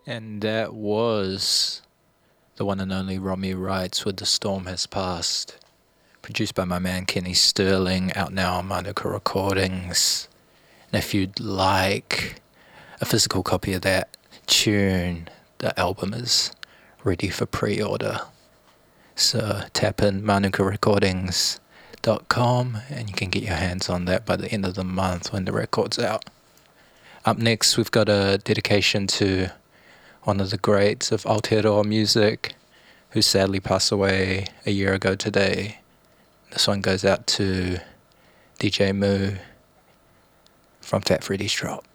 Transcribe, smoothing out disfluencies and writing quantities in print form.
And that was the one and only Romy Wrights with The Storm Has Passed. Produced by my man Kenny Sterling, out now on Manuka Recordings. And if you'd like a physical copy of that tune, the album is ready for pre-order. So tap in manukarecordings.com and you can get your hands on that by the end of the month when the record's out. Up next, we've got a dedication to one of the greats of Aotearoa music, who sadly passed away a year ago today. This one goes out to DJ Moo from Fat Freddy's Drop.